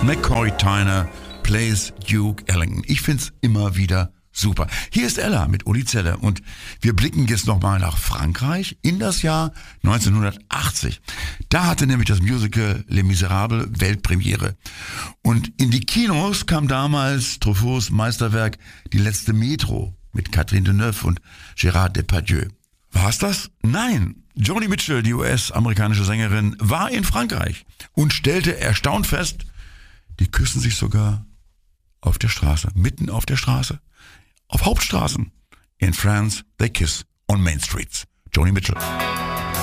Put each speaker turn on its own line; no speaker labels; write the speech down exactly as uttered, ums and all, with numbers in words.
McCoy Tyner plays Duke Ellington. Ich find's immer wieder super. Hier ist Ella mit Uli Zeller und wir blicken jetzt nochmal nach Frankreich in das Jahr neunzehnhundertachtzig. Da hatte nämlich das Musical Les Miserables Weltpremiere. Und in die Kinos kam damals Truffauts Meisterwerk Die letzte Metro mit Catherine Deneuve und Gérard Depardieu. War's das? Nein. Joni Mitchell, die U S-amerikanische Sängerin, war in Frankreich und stellte erstaunt fest, die küssen sich sogar auf der Straße, mitten auf der Straße, auf Hauptstraßen. In France, they kiss on main streets. Joni Mitchell.